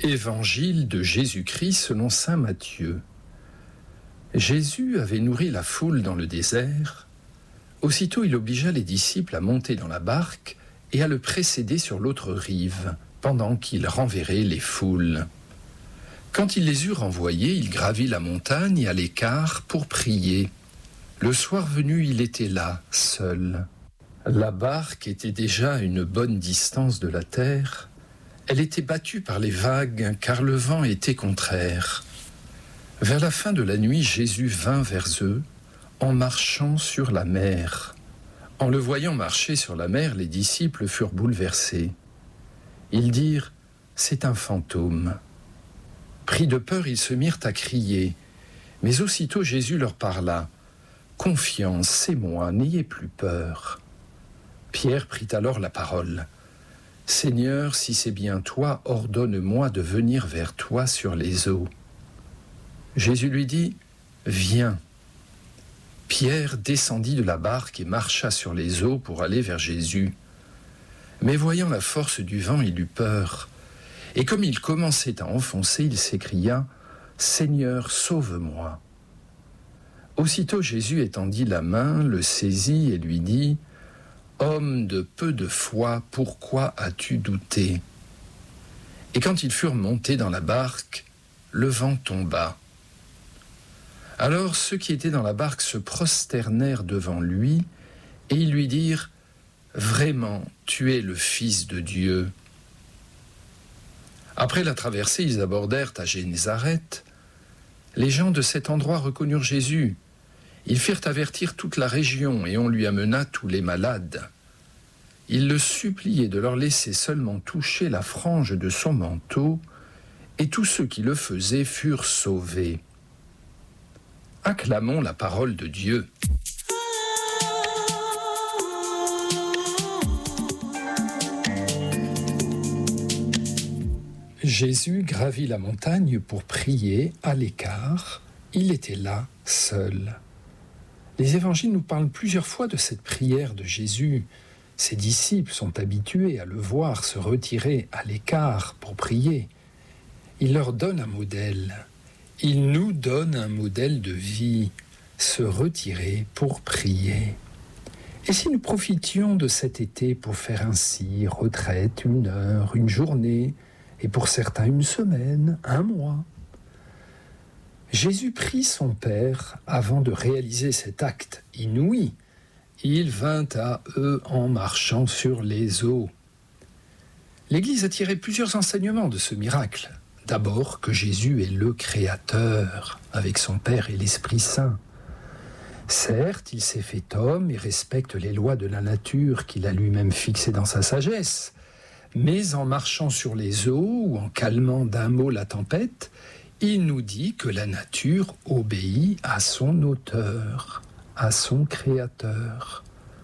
Évangile de Jésus-Christ selon saint Matthieu. Jésus avait nourri la foule dans le désert. Aussitôt il obligea les disciples à monter dans la barque et à le précéder sur l'autre rive, pendant qu'il renverrait les foules. Quand il les eut renvoyés, il gravit la montagne à l'écart pour prier. Le soir venu, il était là, seul. La barque était déjà à une bonne distance de la terre. Elle était battue par les vagues, car le vent était contraire. Vers la fin de la nuit, Jésus vint vers eux, en marchant sur la mer. En le voyant marcher sur la mer, les disciples furent bouleversés. Ils dirent « C'est un fantôme ». Pris de peur, ils se mirent à crier. Mais aussitôt Jésus leur parla. « Confiance, c'est moi, n'ayez plus peur ». Pierre prit alors la parole. « Seigneur, si c'est bien toi, ordonne-moi de venir vers toi sur les eaux. » Jésus lui dit « Viens ». Pierre descendit de la barque et marcha sur les eaux pour aller vers Jésus. Mais voyant la force du vent, il eut peur. Et comme il commençait à enfoncer, il s'écria « Seigneur, sauve-moi ». Aussitôt Jésus étendit la main, le saisit et lui dit « Homme de peu de foi, pourquoi as-tu douté ?» Et quand ils furent montés dans la barque, le vent tomba. Alors ceux qui étaient dans la barque se prosternèrent devant lui et ils lui dirent « Vraiment, tu es le Fils de Dieu ». Après la traversée, ils abordèrent à Génézareth. Les gens de cet endroit reconnurent Jésus. Ils firent avertir toute la région et on lui amena tous les malades. Ils le suppliaient de leur laisser seulement toucher la frange de son manteau, et tous ceux qui le faisaient furent sauvés. Acclamons la parole de Dieu. Jésus gravit la montagne pour prier à l'écart. Il était là, seul. Les évangiles nous parlent plusieurs fois de cette prière de Jésus. Ses disciples sont habitués à le voir se retirer à l'écart pour prier. Il leur donne un modèle. Il nous donne un modèle de vie, se retirer pour prier. Et si nous profitions de cet été pour faire ainsi, retraite, 1 heure, une journée, et pour certains 1 semaine, 1 mois. Jésus prie son Père avant de réaliser cet acte inouï. Il vint à eux en marchant sur les eaux. L'Église a tiré plusieurs enseignements de ce miracle. D'abord que Jésus est le Créateur, avec son Père et l'Esprit Saint. Certes, il s'est fait homme et respecte les lois de la nature qu'il a lui-même fixées dans sa sagesse. Mais en marchant sur les eaux ou en calmant d'un mot la tempête, il nous dit que la nature obéit à son auteur, à son créateur.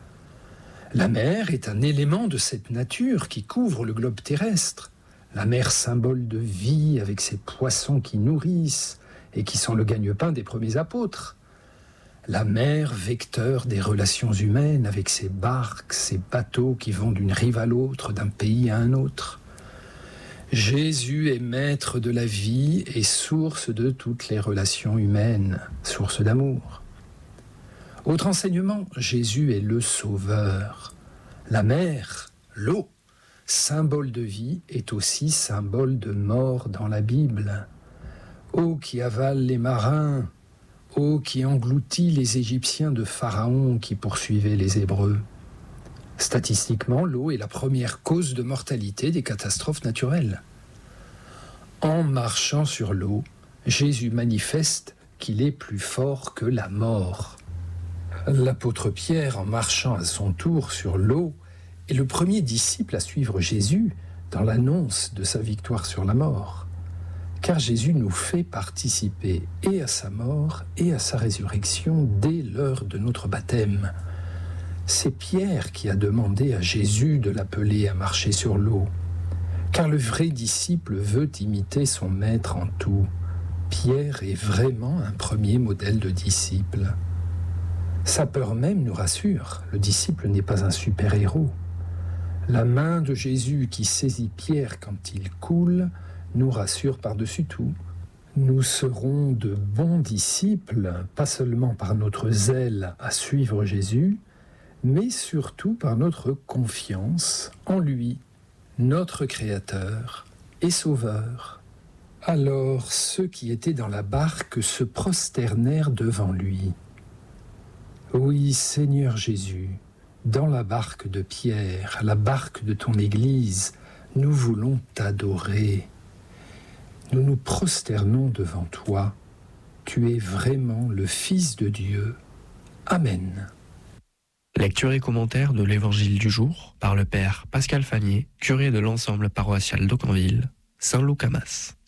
La mer est un élément de cette nature qui couvre le globe terrestre. La mer symbole de vie avec ses poissons qui nourrissent et qui sont le gagne-pain des premiers apôtres. La mer, vecteur des relations humaines avec ses barques, ses bateaux qui vont d'une rive à l'autre, d'un pays à un autre. Jésus est maître de la vie et source de toutes les relations humaines, source d'amour. Autre enseignement, Jésus est le sauveur. La mer, l'eau, symbole de vie, est aussi symbole de mort dans la Bible. Eau qui avale les marins, eau qui engloutit les Égyptiens de Pharaon qui poursuivaient les Hébreux. Statistiquement, l'eau est la première cause de mortalité des catastrophes naturelles. En marchant sur l'eau, Jésus manifeste qu'il est plus fort que la mort. L'apôtre Pierre, en marchant à son tour sur l'eau, est le premier disciple à suivre Jésus dans l'annonce de sa victoire sur la mort. Car Jésus nous fait participer et à sa mort et à sa résurrection dès l'heure de notre baptême. C'est Pierre qui a demandé à Jésus de l'appeler à marcher sur l'eau. Car le vrai disciple veut imiter son maître en tout. Pierre est vraiment un premier modèle de disciple. Sa peur même nous rassure, le disciple n'est pas un super-héros. La main de Jésus qui saisit Pierre quand il coule nous rassure par-dessus tout. Nous serons de bons disciples, pas seulement par notre zèle à suivre Jésus, mais surtout par notre confiance en lui, notre Créateur et Sauveur. Alors ceux qui étaient dans la barque se prosternèrent devant lui. Oui, Seigneur Jésus, dans la barque de Pierre, la barque de ton Église, nous voulons t'adorer. Nous nous prosternons devant toi. Tu es vraiment le Fils de Dieu. Amen. Lecture et commentaire de l'Évangile du jour par le Père Pascal Fagnier, curé de l'ensemble paroissial d'Aucanville, Saint-Loup-Camas.